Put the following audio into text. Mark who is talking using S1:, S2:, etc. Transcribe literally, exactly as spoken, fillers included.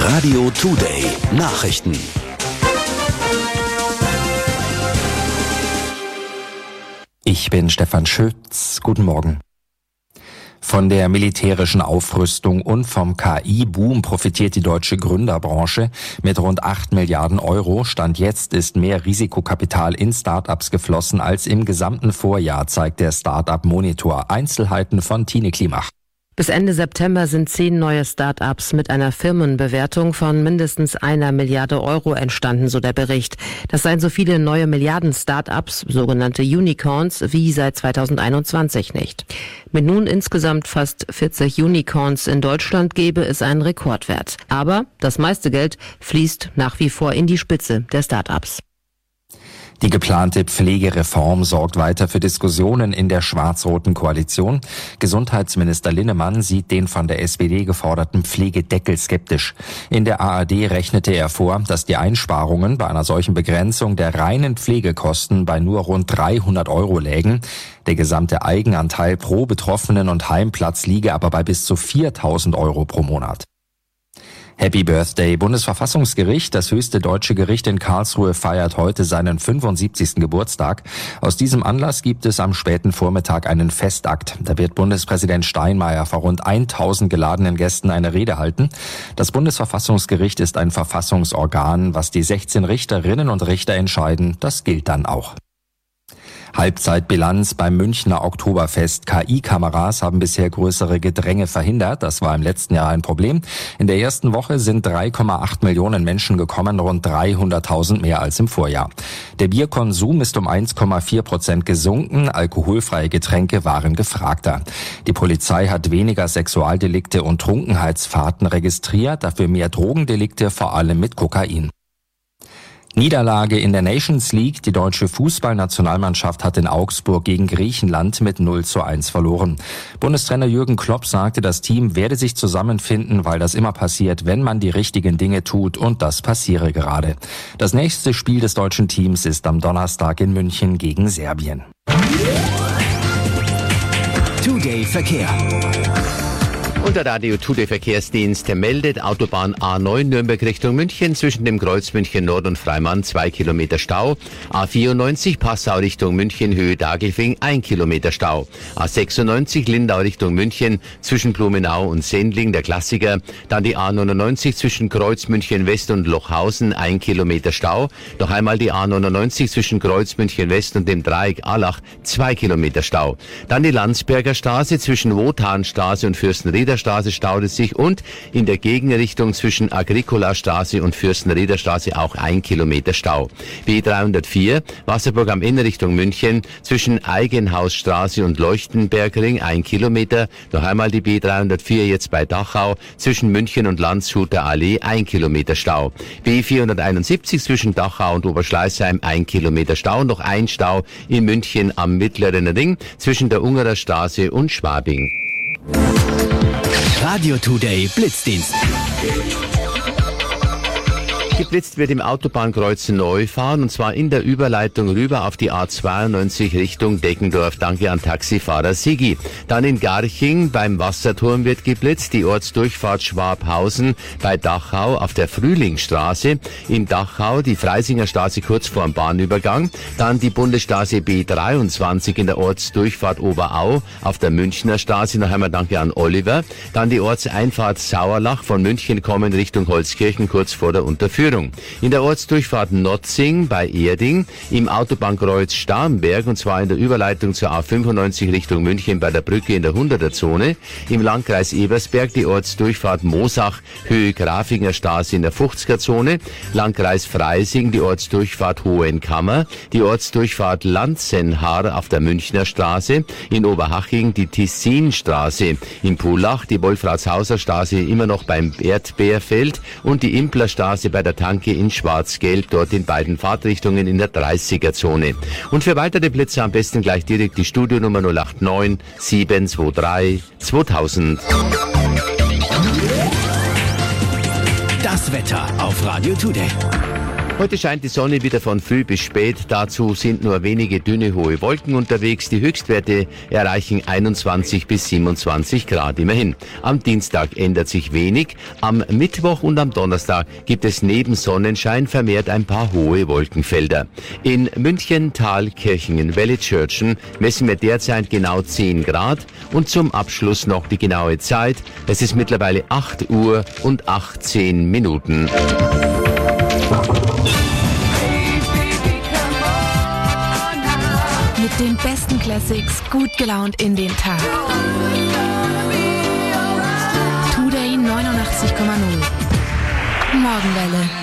S1: Radio Today Nachrichten.
S2: Ich bin Stefan Schütz. Guten Morgen. Von der militärischen Aufrüstung und vom K I-Boom profitiert die deutsche Gründerbranche mit rund acht Milliarden Euro. Stand jetzt ist mehr Risikokapital in Start-ups geflossen als im gesamten Vorjahr, zeigt der Start-up-Monitor. Einzelheiten von Tine Klimach.
S3: Bis Ende September sind zehn neue Start-ups mit einer Firmenbewertung von mindestens einer Milliarde Euro entstanden, so der Bericht. Das seien so viele neue Milliarden-Start-ups, sogenannte Unicorns, wie seit zweitausendeinundzwanzig nicht. Mit nun insgesamt fast vierzig Unicorns in Deutschland gebe es einen Rekordwert. Aber das meiste Geld fließt nach wie vor in die Spitze der Start-ups.
S2: Die geplante Pflegereform sorgt weiter für Diskussionen in der schwarz-roten Koalition. Gesundheitsminister Linnemann sieht den von der S P D geforderten Pflegedeckel skeptisch. In der A R D rechnete er vor, dass die Einsparungen bei einer solchen Begrenzung der reinen Pflegekosten bei nur rund dreihundert Euro lägen. Der gesamte Eigenanteil pro Betroffenen und Heimplatz liege aber bei bis zu viertausend Euro pro Monat. Happy Birthday! Bundesverfassungsgericht, das höchste deutsche Gericht in Karlsruhe, feiert heute seinen fünfundsiebzigsten Geburtstag. Aus diesem Anlass gibt es am späten Vormittag einen Festakt. Da wird Bundespräsident Steinmeier vor rund tausend geladenen Gästen eine Rede halten. Das Bundesverfassungsgericht ist ein Verfassungsorgan. Was die sechzehn Richterinnen und Richter entscheiden, das gilt dann auch. Halbzeitbilanz beim Münchner Oktoberfest. K I-Kameras haben bisher größere Gedränge verhindert. Das war im letzten Jahr ein Problem. In der ersten Woche sind drei Komma acht Millionen Menschen gekommen, rund dreihunderttausend mehr als im Vorjahr. Der Bierkonsum ist um eins Komma vier Prozent gesunken. Alkoholfreie Getränke waren gefragter. Die Polizei hat weniger Sexualdelikte und Trunkenheitsfahrten registriert, dafür mehr Drogendelikte, vor allem mit Kokain. Niederlage in der Nations League. Die deutsche Fußballnationalmannschaft hat in Augsburg gegen Griechenland mit null zu eins verloren. Bundestrainer Jürgen Klopp sagte, das Team werde sich zusammenfinden, weil das immer passiert, wenn man die richtigen Dinge tut, und das passiere gerade. Das nächste Spiel des deutschen Teams ist am Donnerstag in München gegen Serbien.
S1: Today Verkehr.
S4: Und der Radio Today Verkehrsdienst meldet Autobahn A neun Nürnberg Richtung München zwischen dem Kreuz München Nord und Freimann zwei Kilometer Stau. A vierundneunzig Passau Richtung München Höhe Dagelfing ein Kilometer Stau. A sechsundneunzig Lindau Richtung München zwischen Blumenau und Sendling der Klassiker. Dann die A neunundneunzig zwischen Kreuz München West und Lochhausen ein Kilometer Stau. Noch einmal die A neunundneunzig zwischen Kreuz München West und dem Dreieck Allach zwei Kilometer Stau. Dann die Landsberger Straße zwischen Wotanstraße und Fürstenrieder Straße staut es sich, und in der Gegenrichtung zwischen Agricola-Straße und Fürstenriederstraße auch ein Kilometer Stau. B dreihundertvier Wasserburg am Inn Richtung München zwischen Eigenhausstraße und Leuchtenbergring ein Kilometer. Noch einmal die B dreihundertvier jetzt bei Dachau zwischen München und Landshuter Allee ein Kilometer Stau. B vierhunderteinundsiebzig zwischen Dachau und Oberschleißheim ein Kilometer Stau. Noch ein Stau in München am Mittleren Ring zwischen der Ungerer Straße und Schwabing.
S1: Radio Today Blitzdienst.
S4: Geblitzt wird im Autobahnkreuz Neufahren, und zwar in der Überleitung rüber auf die A zweiundneunzig Richtung Deggendorf. Danke an Taxifahrer Sigi. Dann in Garching beim Wasserturm wird geblitzt, die Ortsdurchfahrt Schwabhausen bei Dachau auf der Frühlingsstraße. In Dachau die Freisinger Straße kurz vor dem Bahnübergang. Dann die Bundesstraße B dreiundzwanzig in der Ortsdurchfahrt Oberau auf der Münchner Straße. Noch einmal danke an Oliver. Dann die Ortseinfahrt Sauerlach von München kommen Richtung Holzkirchen kurz vor der Unterführung. In der Ortsdurchfahrt Notzing bei Erding, im Autobahnkreuz Starnberg, und zwar in der Überleitung zur A fünfundneunzig Richtung München bei der Brücke in der hunderter Zone. Im Landkreis Ebersberg die Ortsdurchfahrt Moosach, Höhe Grafinger Straße in der fünfziger Zone. Landkreis Freising die Ortsdurchfahrt Hohenkammer, die Ortsdurchfahrt Lanzenhaar auf der Münchner Straße. In Oberhaching die Tissinstraße. In Pullach die Wolfratshauser Straße immer noch beim Erdbeerfeld und die Implerstraße bei der Tanke in Schwarz-Gelb, dort in beiden Fahrtrichtungen in der dreißiger Zone. Und für weitere Blitze am besten gleich direkt die Studionummer null acht neun sieben zwei drei zweitausend.
S1: Das Wetter auf Radio Today.
S4: Heute scheint die Sonne wieder von früh bis spät. Dazu sind nur wenige dünne, hohe Wolken unterwegs. Die Höchstwerte erreichen einundzwanzig bis siebenundzwanzig Grad immerhin. Am Dienstag ändert sich wenig. Am Mittwoch und am Donnerstag gibt es neben Sonnenschein vermehrt ein paar hohe Wolkenfelder. In München, Thalkirchen, Wellitzschörtchen messen wir derzeit genau zehn Grad. Und zum Abschluss noch die genaue Zeit. Es ist mittlerweile acht Uhr und achtzehn Minuten.
S5: Mit den besten Classics gut gelaunt in den Tag. Today neunundachtzig Komma null. Morgenwelle.